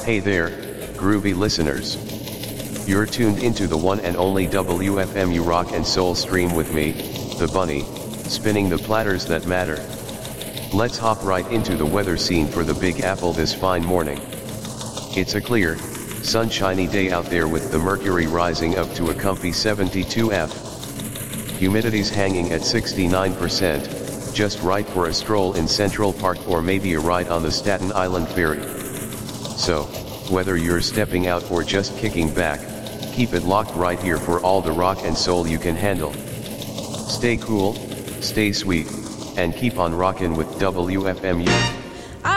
Hey there, groovy listeners. You're tuned into the one and only WFMU Rock and Soul stream with me, the Bunny, spinning the platters that matter. Let's hop right into the weather scene for the Big Apple this fine morning. It's a clear, sunshiny day out there with the mercury rising up to a comfy 72°F. Humidity's hanging at 69%, just right for a stroll in Central Park or maybe a ride on the Staten Island Ferry. So, whether you're stepping out or just kicking back, keep it locked right here for all the rock and soul you can handle. Stay cool, stay sweet, and keep on rockin' with WFMU.